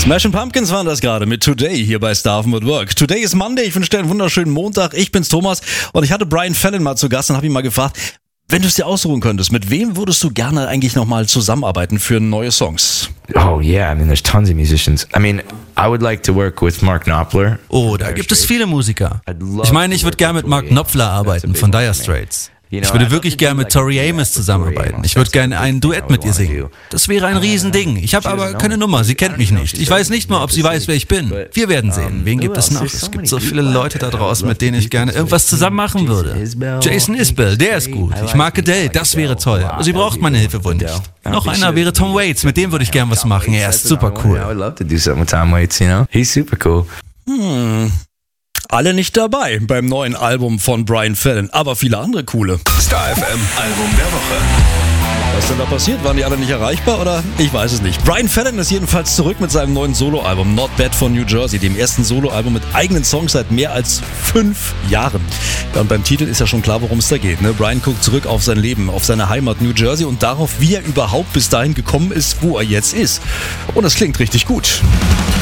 Smashing Pumpkins waren das gerade mit Today hier bei Starven at Work. Today is Monday, ich wünsche dir einen wunderschönen Montag. Ich bin's Thomas und ich hatte Brian Fallon mal zu Gast und habe ihn mal gefragt, wenn du es dir aussuchen könntest, mit wem würdest du gerne eigentlich nochmal zusammenarbeiten für neue Songs? Oh yeah, I mean there's tons of musicians. I mean, I would like to work with Mark Knopfler. Oh, da gibt es viele Musiker. Ich meine, ich würde gerne mit Mark Knopfler arbeiten von Dire Straits. Ich würde wirklich gerne mit Tori Amos zusammenarbeiten. Ich würde gerne ein Duett mit ihr singen. Das wäre ein Riesending. Ich habe aber keine Nummer, sie kennt mich nicht. Ich weiß nicht mal, ob sie weiß, wer ich bin. Wir werden sehen. Wen gibt es noch? Es gibt so viele Leute da draußen, mit denen ich gerne irgendwas zusammen machen würde. Jason Isbell, der ist gut. Ich mag Adele, das wäre toll. Aber sie braucht meine Hilfe wohl nicht. Noch einer wäre Tom Waits, mit dem würde ich gerne was machen. Er ist super cool. I would love to do something with Tom Waits, you know? He's super cool. Alle nicht dabei beim neuen Album von Brian Fallon, aber viele andere coole. Star FM Album der Woche. Was denn da passiert? Waren die alle nicht erreichbar oder? Ich weiß es nicht. Brian Fallon ist jedenfalls zurück mit seinem neuen Soloalbum Not Bad von New Jersey, dem ersten Soloalbum mit eigenen Songs seit mehr als 5 Jahren. Ja, und beim Titel ist ja schon klar, worum es da geht. Ne? Brian guckt zurück auf sein Leben, auf seine Heimat New Jersey und darauf, wie er überhaupt bis dahin gekommen ist, wo er jetzt ist. Und das klingt richtig gut.